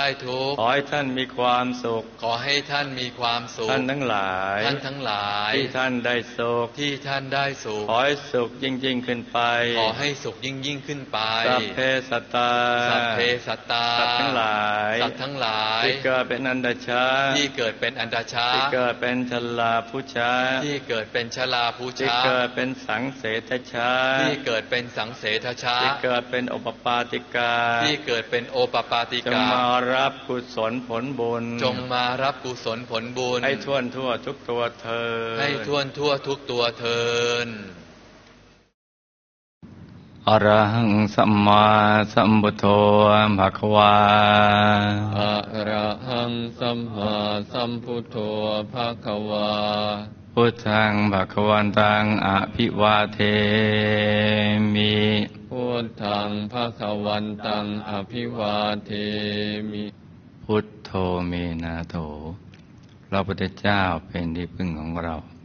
ได้ทุกข์ขอให้ท่านมีความสุขขอให้ท่านมีความสุขท่านทั้งหลายที่ท่านได้สุขขอให้สุขยิ่งขึ้นไปขอให้สุขยิ่งขึ้นไปสัพเพสัตตาสัตว์ทั้งหลายที่เกิดเป็นอันดชาที่เกิดเป็นชลาภุชาที่เกิดเป็นสังเสทชาที่เกิดเป็นโอปปาติกาจงมารับกุศลผลบุญให้ท่วนทั่วทุกตัวเทินอรหังสัมมาสัมพุทโธภควาอะระหังสัมมาสัมพุทโธภควาพุทธังภควันตังอภิวาเทมิพุทธังภควันตังอภิวาเทมิพุทโธเมนะโถพระพุทธเจ้าเป็นที่พึ่งของเรา